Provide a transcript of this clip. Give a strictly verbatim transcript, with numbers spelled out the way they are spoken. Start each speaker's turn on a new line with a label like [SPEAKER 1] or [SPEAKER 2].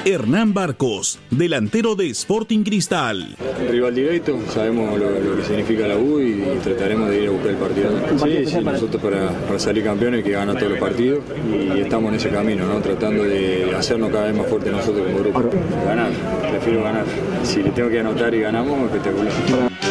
[SPEAKER 1] Hernán Barcos, delantero de Sporting Cristal.
[SPEAKER 2] Rival directo, sabemos lo, lo que significa la U y, y trataremos de ir a buscar el partido. Sí, sí, nosotros para, para salir campeones que ganan todos los partidos y estamos en ese camino, ¿no? Tratando de hacernos cada vez más fuertes nosotros como grupo. Ganar, prefiero ganar. Si le tengo que anotar y ganamos, espectacular.